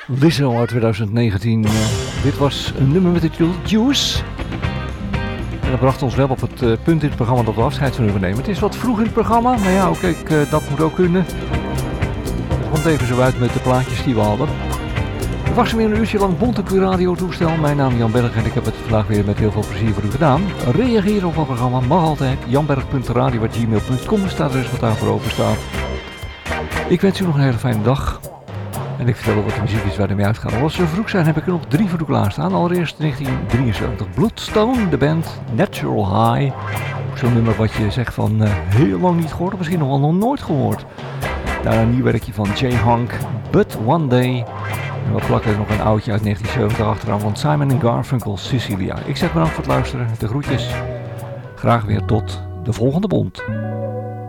Lizzo uit 2019. Dit was een nummer met de titel Juice. En dat bracht ons wel op het punt in het programma dat we afscheid van u nemen. Het is wat vroeg in het programma, maar ja, oké, dat moet ook kunnen. Het komt even zo uit met de plaatjes die we hadden. Het was weer een uurtje lang Bonte Q Radio toestel. Mijn naam is Jan Berg en ik heb het vandaag weer met heel veel plezier voor u gedaan. Reageer op het programma mag altijd. janberg.radio@gmail.com staat er eens wat daar voor open staat. Ik wens u nog een hele fijne dag. En ik vertel wat de muziek is waar we mee uitgaan. Als ze vroeg zijn heb ik er nog 3 voor u klaarstaan. Allereerst 1973 Bloodstone, de band Natural High. Zo'n nummer wat je zegt van heel lang niet gehoord, of misschien nog wel nog nooit gehoord. Daarna een nieuw werkje van Jay Hunk, But One Day. En we plakken er nog een oudje uit 1970 achteraan van Simon & Garfunkel, Cecilia. Ik zeg bedankt voor het luisteren, de groetjes. Graag weer tot de volgende Bond.